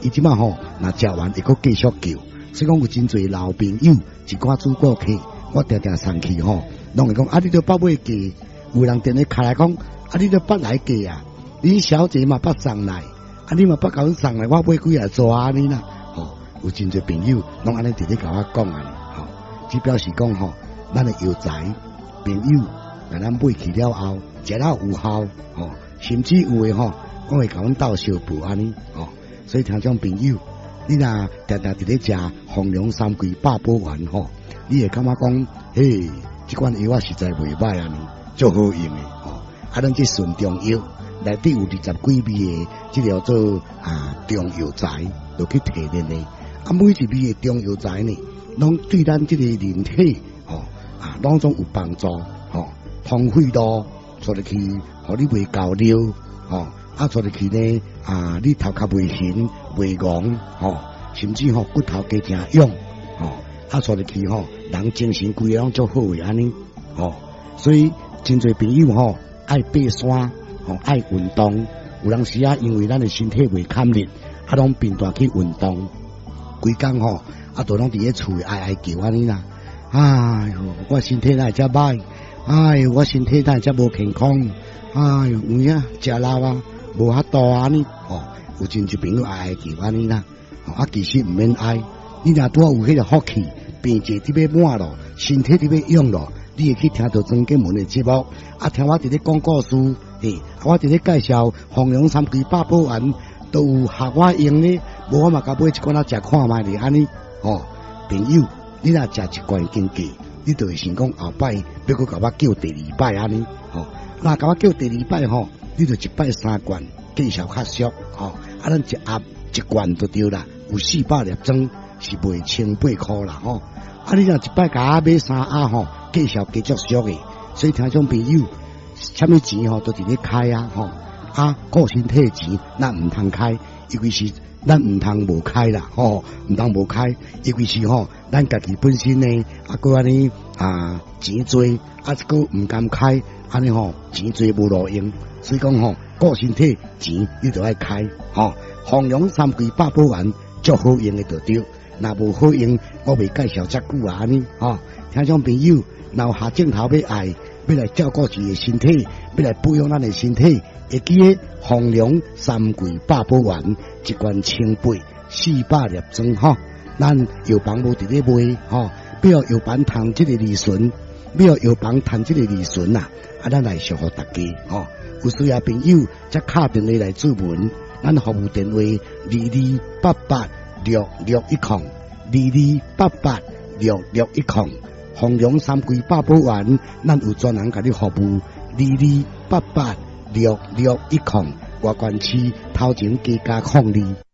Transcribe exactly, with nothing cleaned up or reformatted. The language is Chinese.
伊即马吼，若食完会阁继续叫，所以讲有真侪老朋友，一寡主顾客，我定定送去吼，拢会讲啊，你都捌买价，有人电话开来讲，啊，你都捌来价啊，你小姐嘛捌送来，啊，你嘛捌甲阮送来，我买几啊纸安尼啦，吼，有真侪朋友拢安尼直直甲我讲安尼，吼，只表示讲吼，咱的药材朋友，来咱买去了后，食了有效，吼，甚至有诶吼，我会甲阮斗相补安尼，吼。所以听众朋友，你若定定伫咧食丰隆三桂百宝丸吼，你会感觉讲，嘿，即款药啊实在袂歹安尼，足好用诶吼。啊，咱即顺中药内底有二十几味诶，即条做啊中药材，就去提炼诶。啊，每一味诶中药材呢，拢对咱即个人体吼啊，拢总有帮助吼，通血路，做入去，互你袂高尿吼。啊，做入去呢，啊，你头壳袂痕、袂戆，吼，甚至吼骨头加正勇，吼，啊，做入去吼，人精神规个拢足好诶安尼，吼，所以真侪朋友吼爱爬山，吼爱运动，有当时啊，因为咱诶身体袂堪力，啊，拢变大去运动，规工吼，啊，都拢伫咧厝哀哀叫安尼啦，哎哟，我身体哪会遮歹，哎哟，我身体哪会遮无健康，哎哟，有影食老啊。无遐多安尼，吼、哦，有真侪朋友爱爱叫安尼啦，吼、啊，其实毋免爱，你若拄好有迄个福气，病节伫要满咯，身体伫要用咯，你会去听到庄建文的节目，啊，听我伫咧讲故事，嘿，啊，我伫咧介绍丰隆三桂百宝丸，都有学我用呢，无我嘛甲买一罐仔食看卖咧安尼，吼、哦，朋友，你若食一罐经过，你就会想讲后摆要搁甲我叫第二摆安尼，吼、哦，若甲我叫第二摆吼。你就一摆三罐，见效较俗吼，啊，咱一盒一罐就对啦，有四百粒装，是卖千八块啦吼。啊，你若一摆甲我买三盒吼，见效加足俗诶。所以听众朋友，啥物钱吼都伫咧开啊吼，啊，顾身体钱咱毋通开，尤其是咱毋通无开啦吼，毋通无开，尤其是吼咱家己本身呢，啊，搁安尼啊钱多，啊，搁毋甘开，安尼吼钱多无路用。所以讲吼，顾身体钱你就爱开吼。丰隆三桂百宝丸足好用的就对，若无好用，我未介绍遮久啊安尼吼。听众朋友，若有下镜头要爱，要来照顾自己的身体，要来保养咱的身体，会记得丰隆三桂百宝丸一罐千八，四百粒装吼。咱药房无伫咧卖吼，要药房趁即个利润，要药房趁即个利润啊，啊，咱来祝福大家吼。有需要朋友则敲电话来咨询，咱服务电话二二八八六六一零，二二八八六六一零。丰隆三桂百宝丸，咱有专人甲你服务，二二八八六六一零。外关区头前加加控二。